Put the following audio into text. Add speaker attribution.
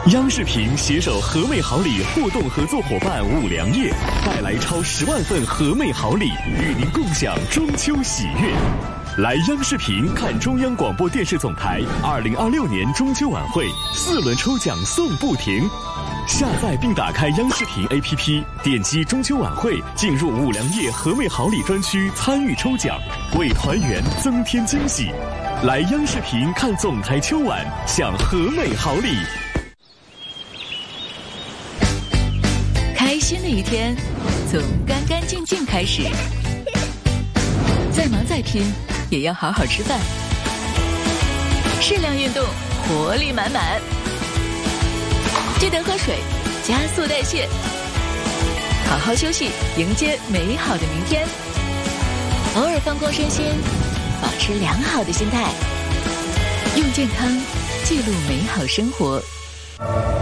Speaker 1: 央视频携手和美好礼互动合作伙伴五粮液，带来超10万份和美好礼，与您共享中秋喜悦。来央视频看中央广播电视总台2026年中秋晚会4轮抽奖送不停。下载并打开央视频 APP， 点击中秋晚会，进入五粮液和美好礼专区参与抽奖，为团圆增添惊喜。来央视频看总台秋晚，享和美好礼。
Speaker 2: 开心的一天从干干净净开始，再忙再拼也要好好吃饭，适量运动，活力满满，记得喝水，加速代谢，好好休息，迎接美好的明天。偶尔放空身心，保持良好的心态，用健康记录美好生活。